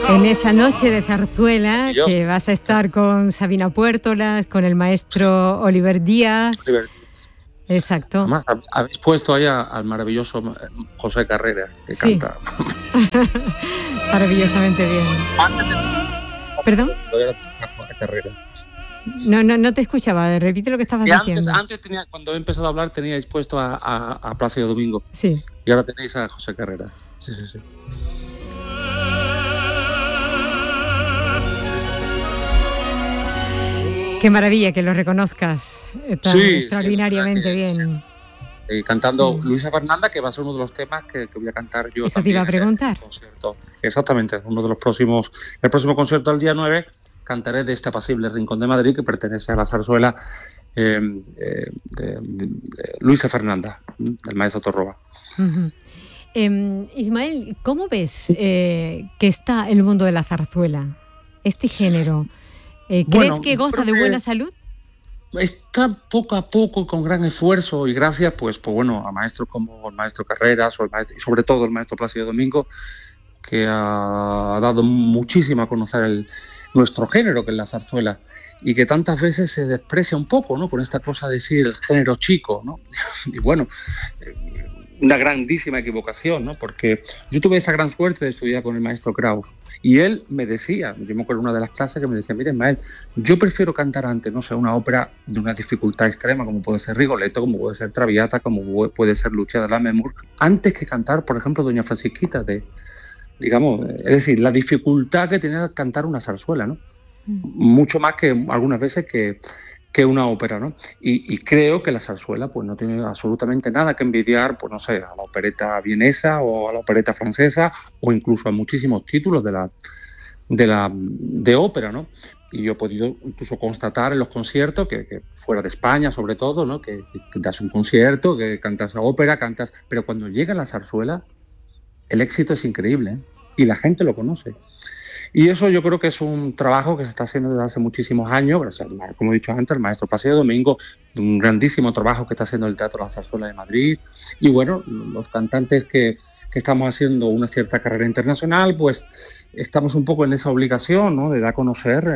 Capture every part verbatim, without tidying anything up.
En esa noche de zarzuela que vas a estar con Sabina Puertolas, con el maestro Oliver Díaz. Oliver. Exacto. Además, habéis puesto ahí al maravilloso José Carreras, que sí. canta. Maravillosamente bien. ¿Perdón? No, no, no te escuchaba. Repite lo que estabas y diciendo. Antes, antes tenía, cuando he empezado a hablar, teníais puesto a, a, a Plácido Domingo. Sí. Y ahora tenéis a José Carreras. Sí, sí, sí. Qué maravilla que lo reconozcas tan sí, extraordinariamente sí, bien. Eh, cantando sí. Luisa Fernanda, que va a ser uno de los temas que, que voy a cantar yo. Eso te iba a preguntar. Concierto. Exactamente, uno de los próximos, el próximo concierto del día nueve, cantaré de este apacible rincón de Madrid que pertenece a la zarzuela eh, eh, de, de, de Luisa Fernanda, del maestro Torroba. Uh-huh. eh, Ismael, ¿cómo ves eh, que está el mundo de la zarzuela? Este género, eh, ¿crees bueno, que goza de buena salud? Está poco a poco, con gran esfuerzo y gracias, pues, pues bueno, a maestros como el maestro Carreras o el maestro, y sobre todo el maestro Plácido Domingo, que ha dado muchísimo a conocer el, nuestro género, que es la zarzuela, y que tantas veces se desprecia un poco, ¿no? Con esta cosa de decir el género chico, ¿no? Y bueno, una grandísima equivocación, ¿no? Porque yo tuve esa gran suerte de estudiar con el maestro Kraus y él me decía, yo me acuerdo de una de las clases que me decía, mire Ismael, yo prefiero cantar antes, no sé, una ópera de una dificultad extrema como puede ser Rigoletto, como puede ser Traviata, como puede ser Lucia de Lammermoor, antes que cantar, por ejemplo, Doña Francisquita, de, digamos, es decir, la dificultad que tenía cantar una zarzuela, ¿no? Mm. Mucho más que algunas veces que que una ópera, ¿no? Y, y creo que la zarzuela pues no tiene absolutamente nada que envidiar, pues no sé, a la opereta vienesa o a la opereta francesa o incluso a muchísimos títulos de la de la de ópera, ¿no? Y yo he podido incluso constatar en los conciertos que, que fuera de España, sobre todo, ¿no? Que, que das un concierto, que cantas ópera, cantas, pero cuando llega la zarzuela, el éxito es increíble, ¿eh? Y la gente lo conoce. Y eso yo creo que es un trabajo que se está haciendo desde hace muchísimos años, gracias, como he dicho antes, el maestro Plácido Domingo, un grandísimo trabajo que está haciendo el Teatro La Zarzuela de Madrid. Y bueno, los cantantes que, que estamos haciendo una cierta carrera internacional, pues estamos un poco en esa obligación, ¿no? De dar a conocer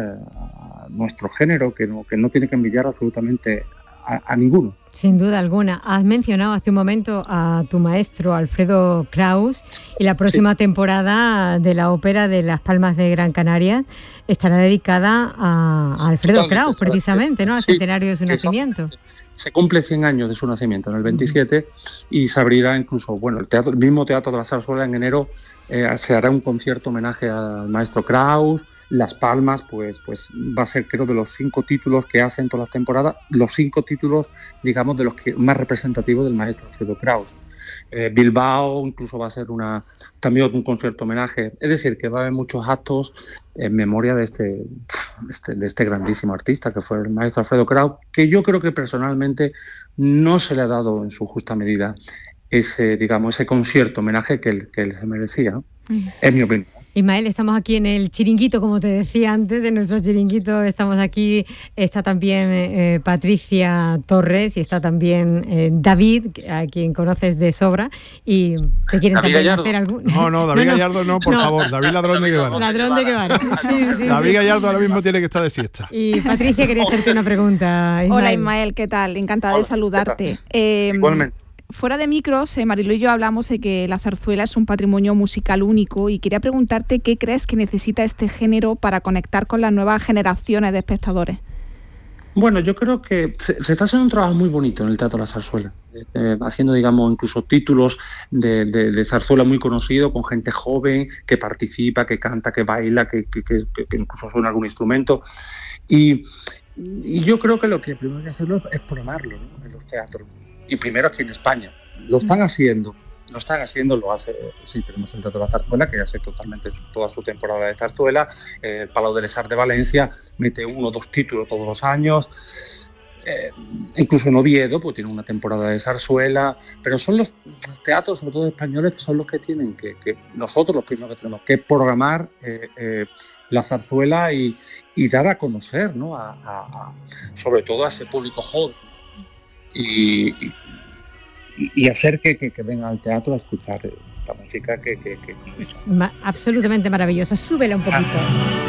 a nuestro género, que no, que no tiene que envidiar absolutamente a, a ninguno. Sin duda alguna. Has mencionado hace un momento a tu maestro Alfredo Kraus y la próxima sí. temporada de la ópera de Las Palmas de Gran Canaria estará dedicada a, a Alfredo Totalmente, Kraus, precisamente, ¿no? Al sí, centenario de su nacimiento. Se cumple cien años de su nacimiento, en el veintisiete, uh-huh. y se abrirá incluso, bueno, el, teatro, el mismo Teatro de la Zarzuela en enero eh, se hará un concierto homenaje al maestro Kraus. Las Palmas, pues, pues va a ser, creo, de los cinco títulos que hacen todas las temporadas, los cinco títulos, digamos, de los que más representativos del maestro Alfredo Kraus. Eh, Bilbao incluso va a ser una también un concierto homenaje. Es decir, que va a haber muchos actos en memoria de este, de este, de este grandísimo artista que fue el maestro Alfredo Kraus, que yo creo que personalmente no se le ha dado en su justa medida ese, digamos, ese concierto homenaje que él, que él se merecía, ¿no? Mm. Es mi opinión. Ismael, estamos aquí en el chiringuito, como te decía antes, en nuestro chiringuito estamos aquí, está también eh, Patricia Torres y está también eh, David, a quien conoces de sobra, y te quieren David también Gallardo. hacer algún... No, no, David no, no. Gallardo no, por no. favor, David Ladrón de Guevara. Ladrón de Guevara, sí, sí. David sí. Gallardo ahora mismo tiene que estar de siesta. Y Patricia, quería hacerte una pregunta. Ismael. Hola Ismael, ¿qué tal? Encantada Hola, de saludarte. Eh, Igualmente. Fuera de micros, eh, Mariló y yo hablamos de que la zarzuela es un patrimonio musical único y quería preguntarte qué crees que necesita este género para conectar con las nuevas generaciones de espectadores. Bueno, yo creo que se, se está haciendo un trabajo muy bonito en el Teatro de la Zarzuela, eh, haciendo, digamos, incluso títulos de, de, de zarzuela muy conocidos, con gente joven que participa, que canta, que baila, que, que, que, que incluso suena algún instrumento. Y, y yo creo que lo que primero hay que hacerlo es programarlo, ¿no? En los teatros. Y primero aquí en España. Lo están haciendo, lo están haciendo, lo hace, sí, tenemos el Teatro de la Zarzuela, que hace totalmente toda su temporada de zarzuela, eh, el Palau de les Arts de Valencia mete uno o dos títulos todos los años, eh, incluso en Oviedo, pues tiene una temporada de zarzuela, pero son los teatros, sobre todo españoles, que son los que tienen que, que nosotros los primeros que tenemos que programar eh, eh, la zarzuela y, y dar a conocer, ¿no? a, a, a, sobre todo a ese público joven. Y, y, y hacer que, que, que venga al teatro a escuchar esta esta música que, que, que como es ma- absolutamente maravillosa. Súbela un poquito.